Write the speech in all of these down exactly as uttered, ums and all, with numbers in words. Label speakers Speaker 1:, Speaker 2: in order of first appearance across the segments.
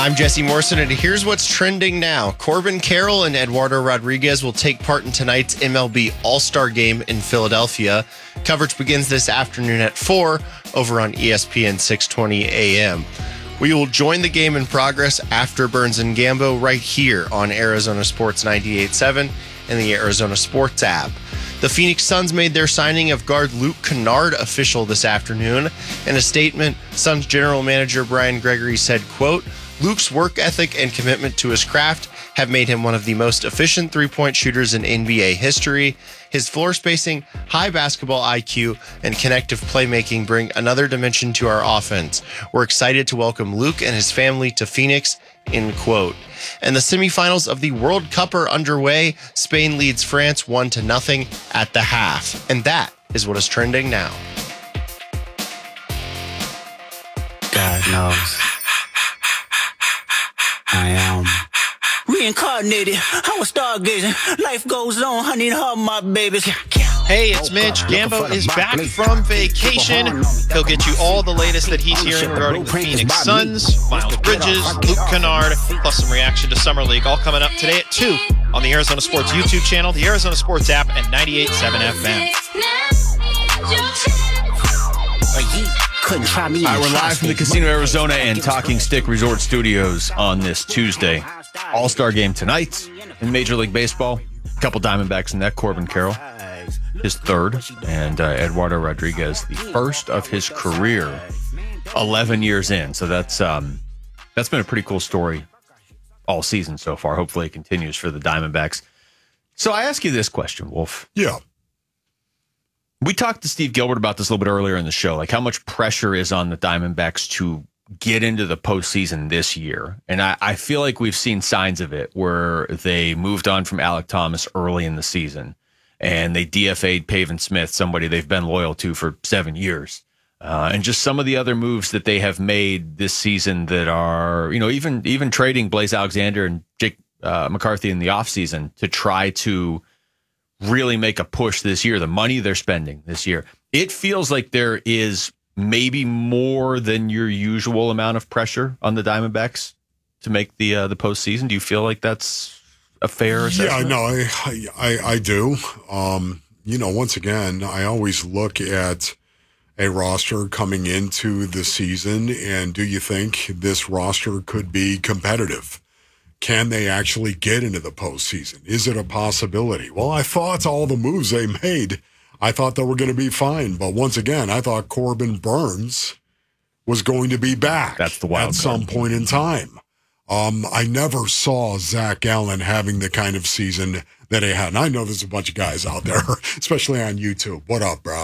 Speaker 1: I'm Jesse Morrison, and here's what's trending now. Corbin Carroll and Eduardo Rodriguez will take part in tonight's M L B All-Star Game in Philadelphia. Coverage begins this afternoon at four over on E S P N six twenty A M. We will join the game in progress after Burns and Gambo right here on Arizona Sports ninety-eight point seven and the Arizona Sports app. The Phoenix Suns made their signing of guard Luke Kennard official this afternoon. In a statement, Suns general manager Brian Gregory said, quote, Luke's work ethic and commitment to his craft have made him one of the most efficient three-point shooters in N B A history. His floor spacing, high basketball I Q, and connective playmaking bring another dimension to our offense. We're excited to welcome Luke and his family to Phoenix, end quote. And the semifinals of the World Cup are underway. Spain leads France one to nothing at the half. And that is what is trending now.
Speaker 2: God knows. I am reincarnated. I was stargazing. Life goes on. I need all my babies.
Speaker 3: Hey, it's Mitch. Gambo is back from vacation. He'll get you all the latest that he's hearing regarding the Phoenix Suns, Miles Bridges, Luke Kennard, plus some reaction to Summer League, all coming up today at two on the Arizona Sports YouTube channel, the Arizona Sports app, and ninety-eight point seven F M.
Speaker 4: All right, we're live from the Casino Arizona and Talking Stick Resort Studios on this Tuesday. All-Star game tonight in Major League Baseball. A couple Diamondbacks in that. Corbin Carroll, his third, and uh, Eduardo Rodriguez, the first of his career, eleven years in. So that's um, that's been a pretty cool story all season so far. Hopefully it continues for the Diamondbacks. So I ask you this question, Wolf.
Speaker 5: Yeah.
Speaker 4: We talked to Steve Gilbert about this a little bit earlier in the show, like how much pressure is on the Diamondbacks to get into the postseason this year. And I, I feel like we've seen signs of it where they moved on from Alek Thomas early in the season and they D F A'd Pavin Smith, somebody they've been loyal to for seven years. Uh, and just some of the other moves that they have made this season that are, you know, even even trading Blaze Alexander and Jake uh, McCarthy in the offseason to try to really make a push this year, the money they're spending this year. It feels like there is maybe more than your usual amount of pressure on the Diamondbacks to make the uh, the postseason. Do you feel like that's a fair assessment?
Speaker 5: Yeah, no, I, I, I do. Um, you know, once again, I always look at a roster coming into the season, and do you think this roster could be competitive? Can they actually get into the postseason? Is it a possibility? Well, I thought all the moves they made, I thought they were going to be fine. But once again, I thought Corbin Burns was going to be back
Speaker 4: That's the wild
Speaker 5: at some point in time. Um, I never saw Zach Allen having the kind of season that he had. And I know there's a bunch of guys out there, especially on YouTube. What up, bro?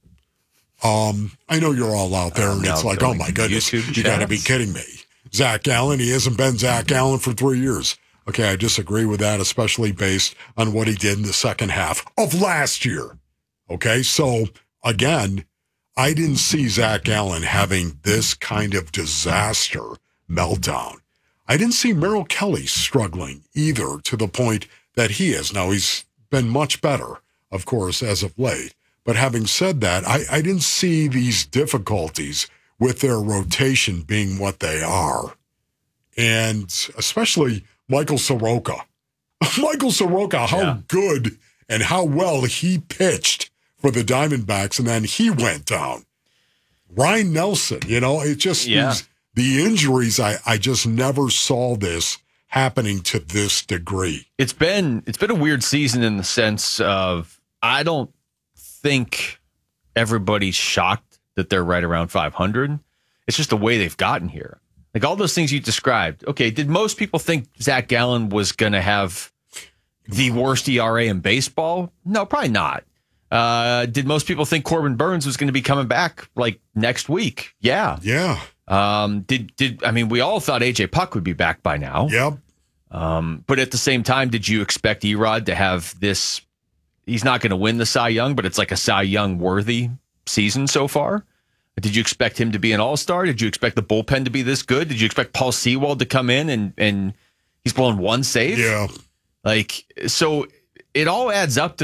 Speaker 5: Um, I know you're all out there, and it's like, oh my goodness, you got to be kidding me. Zach Allen, he hasn't been Zach Allen for three years. Okay, I disagree with that, especially based on what he did in the second half of last year. Okay, so again, I didn't see Zach Allen having this kind of disaster meltdown. I didn't see Merrill Kelly struggling either to the point that he is. Now, he's been much better, of course, as of late. But having said that, I, I didn't see these difficulties with their rotation being what they are. And especially Michael Soroka. Michael Soroka, how yeah. good and how well he pitched for the Diamondbacks, and then he went down. Ryan Nelson, you know, it just
Speaker 4: yeah.
Speaker 5: is, the injuries, I, I just never saw this happening to this degree.
Speaker 4: It's been it's been a weird season in the sense of I don't think everybody's shocked that they're right around five hundred. It's just the way they've gotten here. Like all those things you described. Okay, did most people think Zach Gallen was going to have the worst E R A in baseball? No, probably not. Uh, did most people think Corbin Burns was going to be coming back like next week? Yeah.
Speaker 5: Yeah.
Speaker 4: Um, did, did, I mean, we all thought A J Puck would be back by now.
Speaker 5: Yep.
Speaker 4: Um, but at the same time, did you expect Erod to have this? He's not going to win the Cy Young, but it's like a Cy Young worthy season so far. Did you expect him to be an all-star? Did you expect the bullpen to be this good? Did you expect Paul Sewald to come in and, and he's blowing one save?
Speaker 5: Yeah.
Speaker 4: Like, so it all adds up to them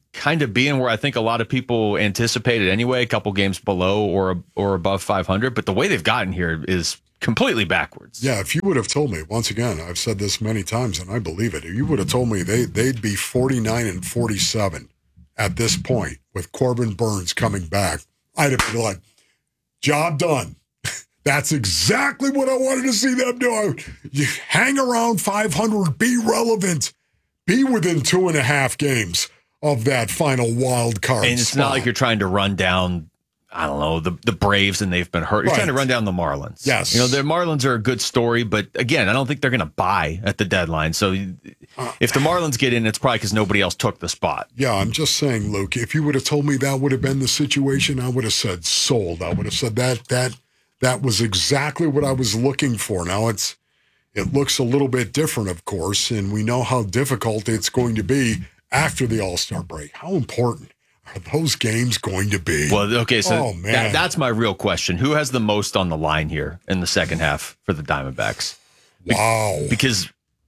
Speaker 4: kind of being where I think a lot of people anticipated anyway, a couple games below or or above five hundred. But the way they've gotten here is completely backwards.
Speaker 5: Yeah, if you would have told me, once again, I've said this many times and I believe it, if you would have told me they, they'd be forty-nine and forty-seven at this point with Corbin Burnes coming back, I'd have been like, job done. That's exactly what I wanted to see them do. You hang around five hundred, be relevant, be within two and a half games of that final wild card
Speaker 4: And it's
Speaker 5: spot.
Speaker 4: not like you're trying to run down, I don't know, the, the Braves and they've been hurt. You're
Speaker 5: Right.
Speaker 4: trying to run down the Marlins.
Speaker 5: Yes.
Speaker 4: You know, the Marlins are a good story, but again, I don't think they're going to buy at the deadline. So if the Marlins get in, it's probably because nobody else took the spot.
Speaker 5: Yeah, I'm just saying, Luke, if you would have told me that would have been the situation, I would have said sold. I would have said that that that was exactly what I was looking for. Now it's it looks a little bit different, of course, and we know how difficult it's going to be after the All-Star break. How important are those games going to be?
Speaker 4: Well, okay, so
Speaker 5: Oh, man.
Speaker 4: that, that's my real question. Who has the most on the line here in the second half for the Diamondbacks?
Speaker 5: Wow.
Speaker 4: Because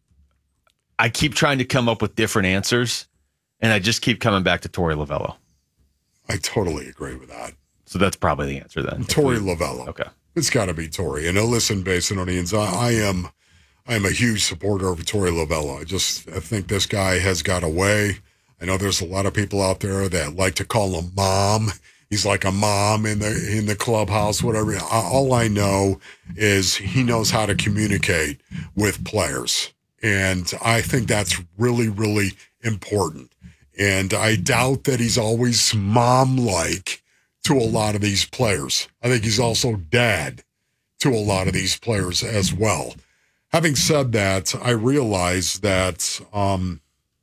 Speaker 4: I keep trying to come up with different answers, and I just keep coming back to Torey Lovello.
Speaker 5: I totally agree with that.
Speaker 4: So that's probably the answer then.
Speaker 5: Torey
Speaker 4: If we-
Speaker 5: Lovello.
Speaker 4: Okay.
Speaker 5: It's got to be Torey. And uh, listen, Basinonians, I, I am I am a huge supporter of Torey Lovello. I just I think this guy has got away. I know there's a lot of people out there that like to call him mom. He's like a mom in the in the clubhouse, whatever. All I know is he knows how to communicate with players. And I think that's really, really important. And I doubt that he's always mom-like to a lot of these players. I think he's also dad to a lot of these players as well. Having said that, I realize that um,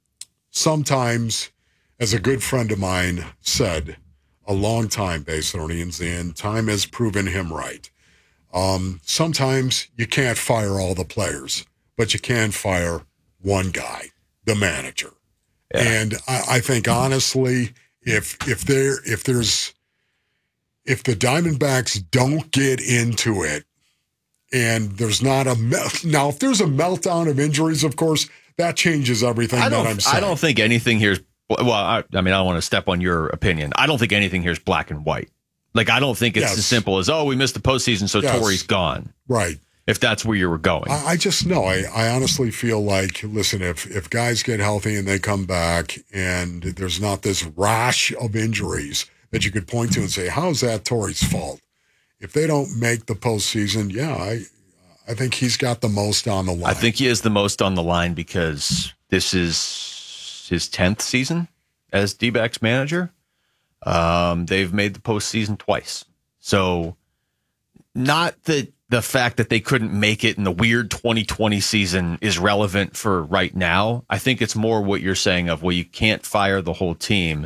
Speaker 5: sometimes, as a good friend of mine said a long time, Basinonians, and time has proven him right. Um, sometimes you can't fire all the players, but you can fire one guy, the manager.
Speaker 4: Yeah.
Speaker 5: And I, I think honestly, if if there if there's if the Diamondbacks don't get into it, and there's not a melt now, if there's a meltdown of injuries, of course, that changes everything
Speaker 4: I
Speaker 5: that
Speaker 4: don't,
Speaker 5: I'm saying.
Speaker 4: I don't think anything here's, well, I, I mean, I don't want to step on your opinion. I don't think anything here is black and white. Like, I don't think it's
Speaker 5: Yes.
Speaker 4: as simple as, oh, we missed the postseason, so
Speaker 5: Yes.
Speaker 4: Torey's gone.
Speaker 5: Right.
Speaker 4: If that's where you were going.
Speaker 5: I, I just know. I, I honestly feel like, listen, if if guys get healthy and they come back and there's not this rash of injuries that you could point to and say, how's that Torey's fault? If they don't make the postseason, yeah, I I think he's got the most on the line.
Speaker 4: I think he is the most on the line because this is his tenth season as D-backs manager. Um, they've made the postseason twice. So not that the fact that they couldn't make it in the weird twenty twenty season is relevant for right now. I think it's more what you're saying of, well, you can't fire the whole team.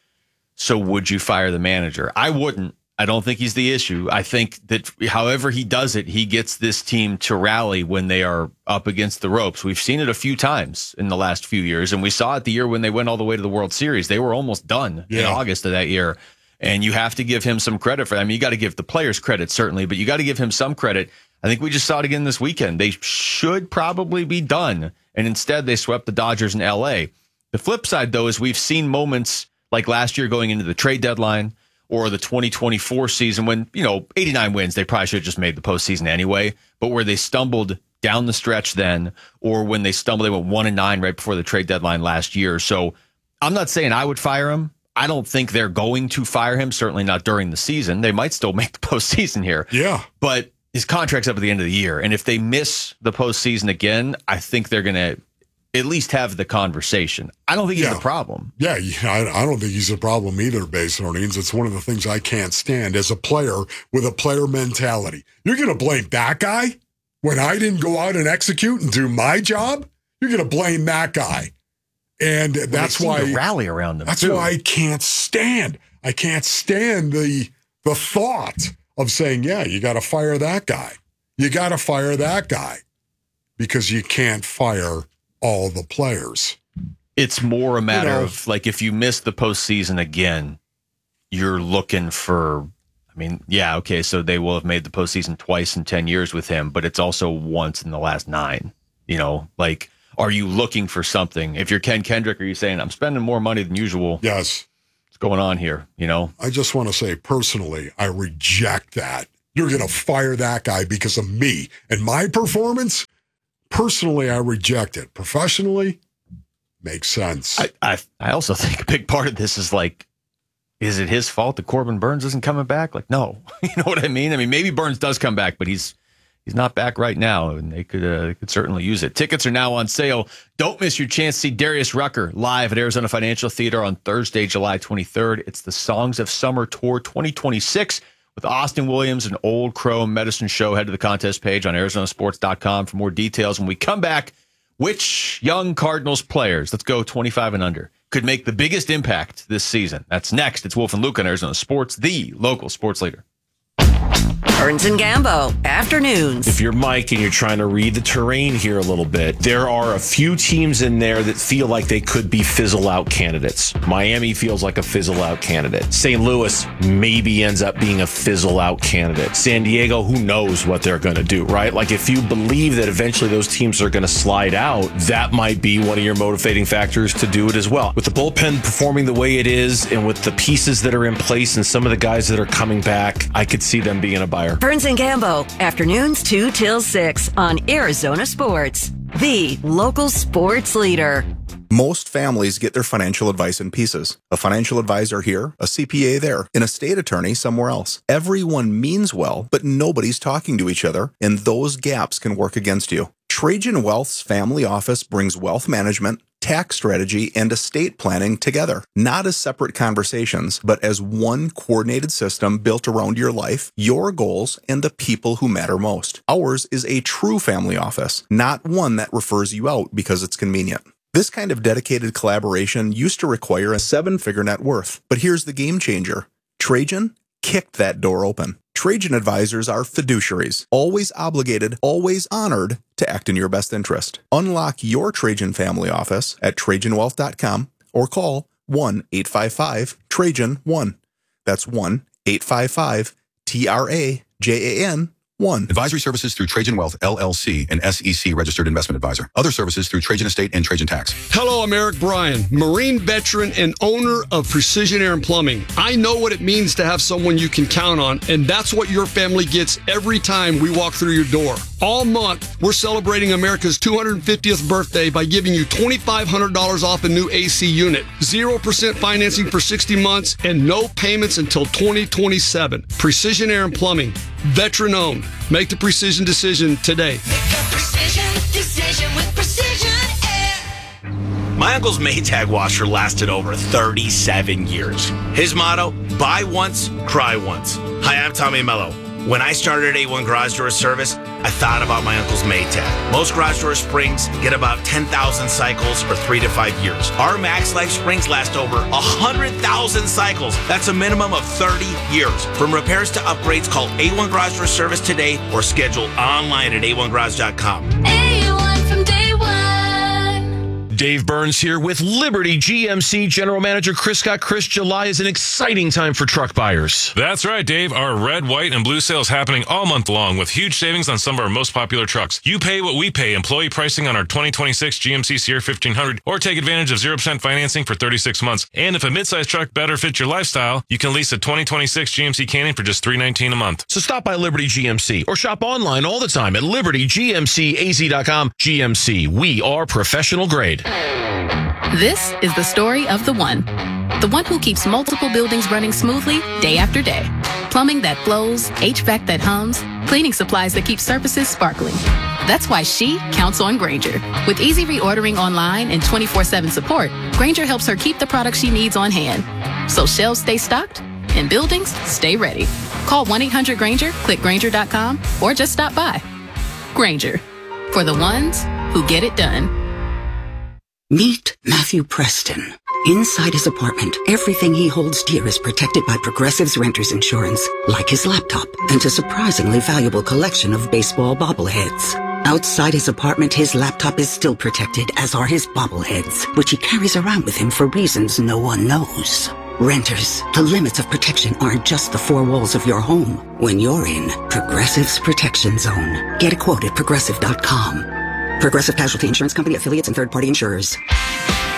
Speaker 4: So would you fire the manager? I wouldn't. I don't think he's the issue. I think that however he does it, he gets this team to rally when they are up against the ropes. We've seen it a few times in the last few years, and we saw it the year when they went all the way to the World Series. They were almost done in
Speaker 5: Yeah.
Speaker 4: August of that year, and you have to give him some credit for that. I mean, you got to give the players credit, certainly, but you got to give him some credit. I think we just saw it again this weekend. They should probably be done, and instead they swept the Dodgers in L A. The flip side, though, is we've seen moments like last year going into the trade deadline, or the twenty twenty-four season when, you know, eighty-nine wins, they probably should have just made the postseason anyway, but where they stumbled down the stretch then, or when they stumbled, they went one and nine right before the trade deadline last year. So I'm not saying I would fire him. I don't think they're going to fire him, certainly not during the season. They might still make the postseason here.
Speaker 5: Yeah.
Speaker 4: But his contract's up at the end of the year. And if they miss the postseason again, I think they're going to at least have the conversation. I don't think he's
Speaker 5: Yeah.
Speaker 4: the problem.
Speaker 5: Yeah, yeah, I, I don't think he's a problem either, Basinonians. It's one of the things I can't stand as a player with a player mentality. You're going to blame that guy when I didn't go out and execute and do my job? You're going to blame that guy. And that's
Speaker 4: They seem
Speaker 5: why
Speaker 4: to rally around them.
Speaker 5: That's
Speaker 4: too.
Speaker 5: why I can't stand. I can't stand the the thought of saying, yeah, you got to fire that guy. You got to fire that guy because you can't fire all the players.
Speaker 4: It's more a matter
Speaker 5: know.
Speaker 4: of like if you miss the postseason again, you're looking for. I mean, yeah, okay, so they will have made the postseason twice in ten years with him, but it's also once in the last nine. You know, like Are you looking for something? If you're Ken Kendrick, are you saying, I'm spending more money than usual?
Speaker 5: Yes.
Speaker 4: What's going on here? You know,
Speaker 5: I just want to say personally, I reject that. You're going to fire that guy because of me and my performance? Personally, I reject it. Professionally, makes sense.
Speaker 4: I, I, I also think a big part of this is like, is it his fault that Corbin Burnes isn't coming back? Like, no. You know what I mean? I mean, maybe Burnes does come back, but he's He's not back right now, and they could uh, they could certainly use it. Tickets are now on sale. Don't miss your chance to see Darius Rucker live at Arizona Financial Theater on Thursday, July twenty-third. It's the Songs of Summer Tour twenty twenty-six with Austin Williams and Old Crow Medicine Show. Head to the contest page on Arizona Sports dot com for more details. When we come back, which young Cardinals players, let's go twenty-five and under, could make the biggest impact this season? That's next. It's Wolf and Luke on Arizona Sports, the local sports leader.
Speaker 6: Burns and Gambo, afternoons.
Speaker 7: If you're Mike and you're trying to read the terrain here a little bit, there are a few teams in there that feel like they could be fizzle-out candidates. Miami feels like a fizzle-out candidate. Saint Louis maybe ends up being a fizzle-out candidate. San Diego, who knows what they're going to do, right? Like, if you believe that eventually those teams are going to slide out, that might be one of your motivating factors to do it as well. With the bullpen performing the way it is and with the pieces that are in place and some of the guys that are coming back, I could see them being a buyer.
Speaker 6: Burns and Gambo, afternoons two till six on Arizona Sports, the local sports leader.
Speaker 8: Most families get their financial advice in pieces. A financial advisor here, a C P A there, an estate attorney somewhere else. Everyone means well, but nobody's talking to each other, and those gaps can work against you. Trajan Wealth's family office brings wealth management, tax strategy, and estate planning together, not as separate conversations, but as one coordinated system built around your life, your goals, and the people who matter most. Ours is a true family office, not one that refers you out because it's convenient. This kind of dedicated collaboration used to require a seven-figure net worth, but here's the game changer. Trajan kicked that door open. Trajan advisors are fiduciaries, always obligated, always honored to act in your best interest. Unlock your Trajan family office at Trajan Wealth dot com or call one eight five five Trajan one. That's one eight five five T R A J A N one.
Speaker 9: Advisory services through Trajan Wealth, L L C, an S E C registered investment advisor. Other services through Trajan Estate and Trajan Tax.
Speaker 10: Hello, I'm Eric Bryan, Marine veteran and owner of Precision Air and Plumbing. I know what it means to have someone you can count on, and that's what your family gets every time we walk through your door. All month, we're celebrating America's two hundred fiftieth birthday by giving you twenty-five hundred dollars off a new A C unit, zero percent financing for sixty months, and no payments until twenty twenty-seven. Precision Air and Plumbing, veteran owned. Make the precision decision today.
Speaker 11: Make a precision decision with Precision Air.
Speaker 12: My uncle's Maytag washer lasted over thirty-seven years. His motto, buy once, cry once. Hi, I'm Tommy Mello. When I started A one Garage Door Service, I thought about my uncle's Maytag. Most garage door springs get about ten thousand cycles for three to five years. Our Max Life springs last over one hundred thousand cycles. That's a minimum of thirty years. From repairs to upgrades, call A one Garage Door Service today or schedule online at A one garage dot com.
Speaker 11: A one from day one.
Speaker 13: Dave Burns here with Liberty G M C General Manager Chris Scott. Chris, July is an exciting time for truck buyers.
Speaker 14: That's right, Dave. Our red, white, and blue sales happening all month long with huge savings on some of our most popular trucks. You pay what we pay. Employee pricing on our twenty twenty-six G M C Sierra fifteen hundred or take advantage of zero percent financing for thirty-six months. And if a midsize truck better fits your lifestyle, you can lease a twenty twenty-six G M C Canyon for just three hundred nineteen dollars a month.
Speaker 13: So stop by Liberty G M C or shop online all the time at Liberty G M C A Z dot com. G M C, we are professional grade.
Speaker 15: This is the story of the one. The one who keeps multiple buildings running smoothly day after day. Plumbing that flows, H V A C that hums, cleaning supplies that keep surfaces sparkling. That's why she counts on Grainger. With easy reordering online and twenty-four seven support, Grainger helps her keep the products she needs on hand. So shelves stay stocked and buildings stay ready. Call one eight hundred Grainger, click Grainger dot com, or just stop by. Grainger, for the ones who get it done.
Speaker 16: Meet Matthew Preston. Inside his apartment, everything he holds dear is protected by Progressive's Renter's Insurance, like his laptop and a surprisingly valuable collection of baseball bobbleheads. Outside his apartment, his laptop is still protected, as are his bobbleheads, which he carries around with him for reasons no one knows. Renters, the limits of protection aren't just the four walls of your home. When you're in Progressive's Protection Zone, get a quote at Progressive dot com. Progressive Casualty Insurance Company, affiliates, and third-party insurers.